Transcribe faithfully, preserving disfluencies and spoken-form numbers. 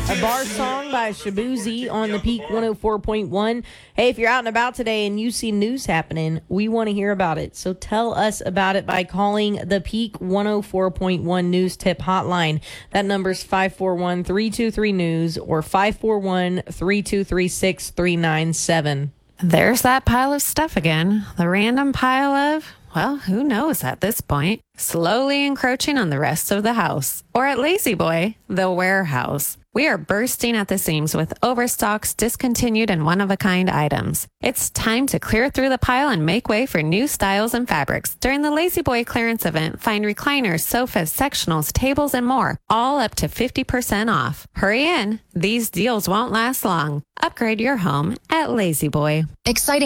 A bar song by Shabuzi on the Peak one oh four point one. Hey, if you're out and about today and you see news happening, we want to hear about it. So tell us about it by calling the Peak one oh four point one News Tip Hotline. That number's five four one, three two three, news or five four one, three two three, six three nine seven. There's that pile of stuff again. The random pile of, well, who knows at this point, slowly encroaching on the rest of the house. Or at Lazy Boy, the warehouse. We are bursting at the seams with overstocks, discontinued, and one-of-a-kind items. It's time to clear through the pile and make way for new styles and fabrics. During the Lazy Boy clearance event, find recliners, sofas, sectionals, tables, and more, all up to fifty percent off. Hurry in. These deals won't last long. Upgrade your home at Lazy Boy. Exciting.